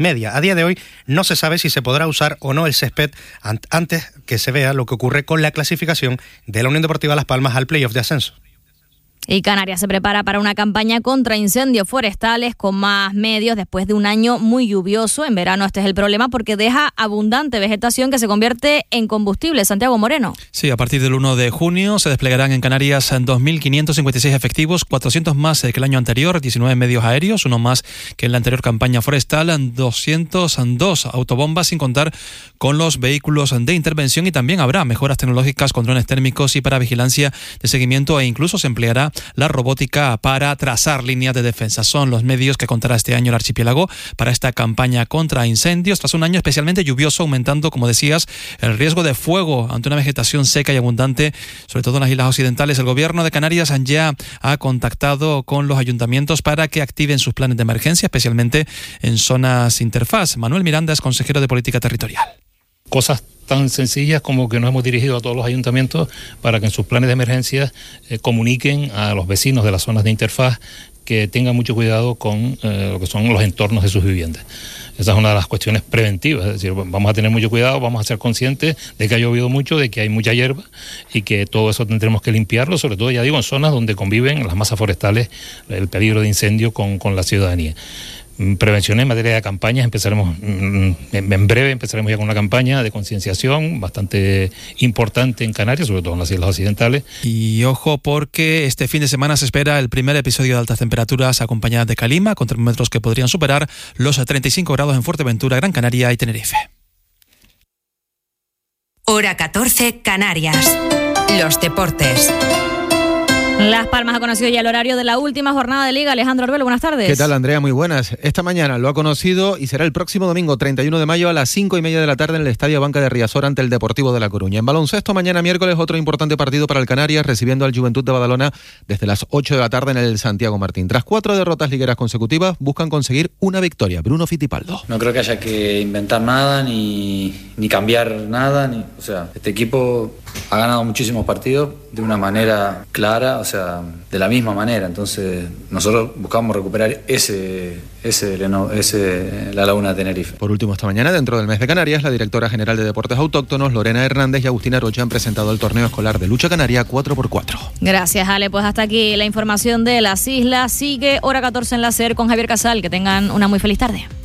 media. A día de hoy no se sabe si se podrá usar o no el césped antes que se vea lo que ocurre con la clasificación de la Unión Deportiva Las Palmas al playoff de ascenso. Y Canarias se prepara para una campaña contra incendios forestales con más medios después de un año muy lluvioso. En verano este es el problema porque deja abundante vegetación que se convierte en combustible. Santiago Moreno. Sí, a partir del 1 de junio se desplegarán en Canarias 2.556 efectivos, 400 más que el año anterior, 19 medios aéreos, uno más que en la anterior campaña forestal, 202 autobombas, sin contar con los vehículos de intervención, y también habrá mejoras tecnológicas con drones térmicos y para vigilancia de seguimiento, e incluso se empleará la robótica para trazar líneas de defensa. Son los medios que contará este año el archipiélago para esta campaña contra incendios, tras un año especialmente lluvioso, aumentando, como decías, el riesgo de fuego ante una vegetación seca y abundante, sobre todo en las islas occidentales. El gobierno de Canarias ya ha contactado con los ayuntamientos para que activen sus planes de emergencia, especialmente en zonas interfaz. Manuel Miranda es consejero de Política Territorial. Cosas tan sencillas como que nos hemos dirigido a todos los ayuntamientos para que en sus planes de emergencia comuniquen a los vecinos de las zonas de interfaz que tengan mucho cuidado con lo que son los entornos de sus viviendas. Esa es una de las cuestiones preventivas, es decir, vamos a tener mucho cuidado, vamos a ser conscientes de que ha llovido mucho, de que hay mucha hierba y que todo eso tendremos que limpiarlo, sobre todo, ya digo, en zonas donde conviven las masas forestales, el peligro de incendio con la ciudadanía. Prevención en materia de campañas, empezaremos en breve, empezaremos ya con una campaña de concienciación bastante importante en Canarias, sobre todo en las islas occidentales. Y ojo, porque este fin de semana se espera el primer episodio de altas temperaturas acompañadas de calima, con termómetros que podrían superar los 35 grados en Fuerteventura, Gran Canaria y Tenerife. Hora 14, Canarias. Los deportes. Las Palmas ha conocido ya el horario de la última jornada de Liga. Alejandro Arbelo, buenas tardes. ¿Qué tal, Andrea? Muy buenas. Esta mañana lo ha conocido y será el próximo domingo 31 de mayo a las 5:30 de la tarde en el Estadio Banca de Riazor ante el Deportivo de La Coruña. En baloncesto, mañana miércoles, otro importante partido para el Canarias, recibiendo al Juventud de Badalona desde las 8 de la tarde en el Santiago Martín. Tras 4 derrotas ligueras consecutivas, buscan conseguir una victoria. Bruno Fittipaldo. No creo que haya que inventar nada ni cambiar nada. O sea, este equipo ha ganado muchísimos partidos de una manera clara, o sea, de la misma manera. Entonces nosotros buscamos recuperar la Laguna de Tenerife. Por último, esta mañana, dentro del mes de Canarias, la directora general de Deportes Autóctonos, Lorena Hernández, y Agustina Rocha han presentado el torneo escolar de lucha canaria 4x4. Gracias, Ale. Pues hasta aquí la información de las islas. Sigue Hora 14 en la SER con Javier Casal. Que tengan una muy feliz tarde.